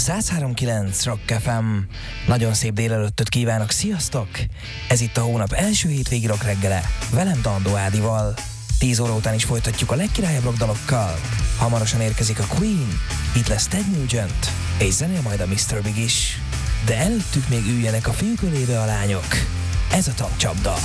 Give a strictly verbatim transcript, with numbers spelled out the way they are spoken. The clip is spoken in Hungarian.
száz három kilenc Rock ef em. Nagyon szép délelőttöt kívánok, sziasztok! Ez itt a hónap első hétvégi rock reggele, velem Dandó Ádival. tíz óra után is folytatjuk a legkirályabb rockdalokkal. Hamarosan érkezik a Queen, itt lesz Ted Nugent, és zenél majd a miszter Big is. De előttük még üljenek a fülkön lévő alányok. Ez a tankcsapda.